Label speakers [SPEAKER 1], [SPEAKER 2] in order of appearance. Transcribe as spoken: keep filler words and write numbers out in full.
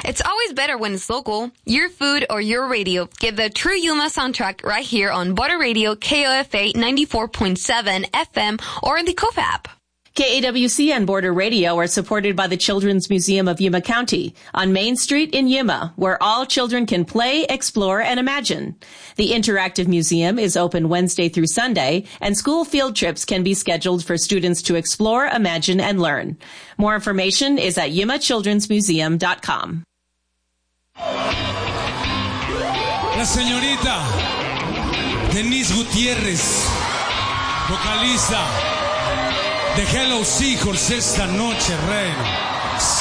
[SPEAKER 1] It's always better when it's local. Your food or your radio. Get the true Yuma soundtrack right here on Border Radio, K O F A ninety-four point seven F M, or in the Kofa app.
[SPEAKER 2] K A W C and Border Radio are supported by the Children's Museum of Yuma County on Main Street in Yuma, where all children can play, explore, and imagine. The interactive museum is open Wednesday through Sunday, and school field trips can be scheduled for students to explore, imagine, and learn. More information is at yuma children's museum dot com.
[SPEAKER 3] La señorita Denise Gutiérrez, vocalista de Hello Seahorse esta noche, reina.